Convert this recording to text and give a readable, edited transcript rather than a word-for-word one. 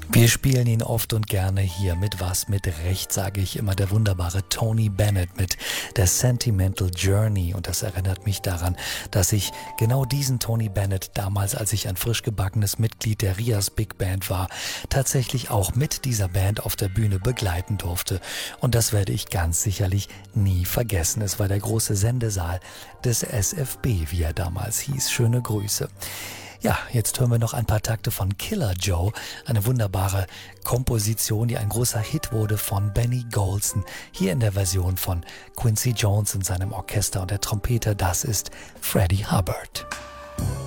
Wir spielen ihn oft und gerne hier. Mit was? Mit Recht, sage ich immer. Der wunderbare Tony Bennett mit der Sentimental Journey. Und das erinnert mich daran, dass ich genau diesen Tony Bennett damals, als ich ein frisch gebackenes Mitglied der Rias Big Band war, tatsächlich auch mit dieser Band auf der Bühne begleiten durfte. Und das werde ich ganz sicherlich nie vergessen. Es war der große Sendesaal des SFB, wie er damals hieß. Schöne Grüße. Ja, jetzt hören wir noch ein paar Takte von Killer Joe, eine wunderbare Komposition, die ein großer Hit wurde von Benny Golson, hier in der Version von Quincy Jones und seinem Orchester und der Trompeter, das ist Freddie Hubbard.